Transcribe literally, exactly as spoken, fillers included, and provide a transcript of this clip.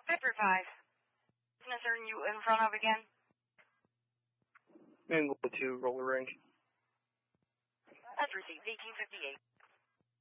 Pepper five. Business are you in front of again? Angle two, roller range. That's received, eighteen fifty-eight.